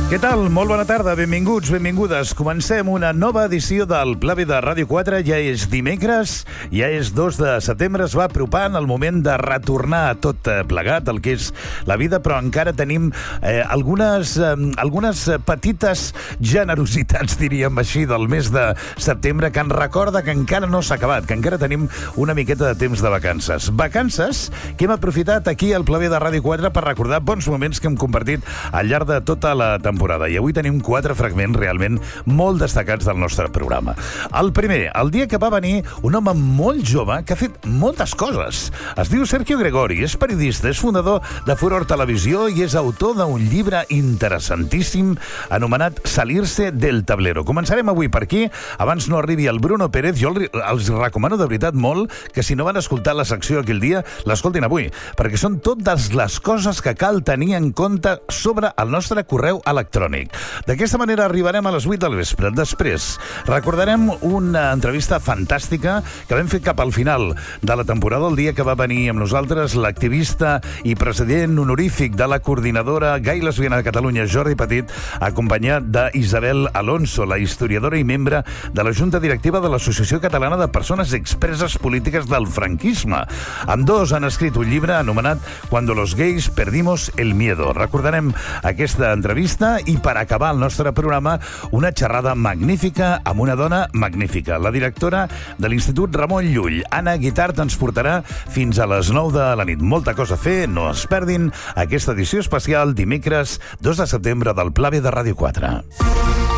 Què tal? Molt bona tarda, benvinguts, benvingudes. Comencem una nova edició del Pla B de Ràdio 4. Ja és dimecres, ja és 2 de setembre, es va apropant el moment de retornar a tot plegat, el que és la vida, però encara tenim algunes petites generositats, diríem així, del mes de setembre, que ens recorda que encara no s'ha acabat, que encara tenim una miqueta de temps de vacances. Vacances que hem aprofitat aquí al Pla B de Ràdio 4 per recordar bons moments que hem compartit al llarg de tota la temporada. I avui tenim 4 fragments realment molt destacats del nostre programa. El primer, el dia que va venir un home molt jove que ha fet moltes coses. Es diu Sergio Gregori, és periodista, és fundador de Furor Televisió i és autor d'un llibre interessantíssim anomenat Salirse del tablero. Començarem avui per aquí. Abans no arribi el Bruno Pérez, jo els recomano de veritat molt que si no van escoltar la secció aquell dia, l'escoltin avui, perquè són totes les coses que cal tenir en compte sobre el nostre correu electrònic. D'aquesta manera arribarem a les 8 del vespre. Després recordarem una entrevista fantàstica que vam fer cap al final de la temporada, el dia que va venir amb nosaltres l'activista i president honorífic de la coordinadora gai lesbiana de Catalunya, Jordi Petit, acompanyat d'Isabel Alonso, la historiadora i membre de la Junta Directiva de l'Associació Catalana de Persones Expreses Polítiques del Franquisme. Ambdós han escrit un llibre anomenat Cuando los gays perdimos el miedo. Recordarem aquesta entrevista i per acabar el nostre programa una xerrada magnífica amb una dona magnífica, la directora de l'Institut Ramon Llull. Anna Guitart ens portarà fins a les 9 de la nit. Molta cosa a fer, no es perdin aquesta edició especial dimecres 2 de setembre del Pla B de Ràdio 4.